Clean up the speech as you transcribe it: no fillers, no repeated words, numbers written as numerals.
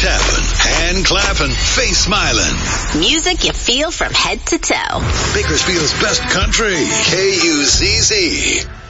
tapping, hand clapping, face smiling. Music you feel from head to toe. Bakersfield's best country, KUCC.